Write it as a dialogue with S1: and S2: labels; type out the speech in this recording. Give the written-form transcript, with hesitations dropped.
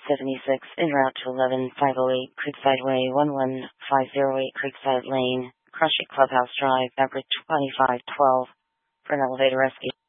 S1: 76 en route to 11508 Creekside Way 11508 Creekside Lane, Crushing Clubhouse Drive, Everett 2512 for an elevator rescue.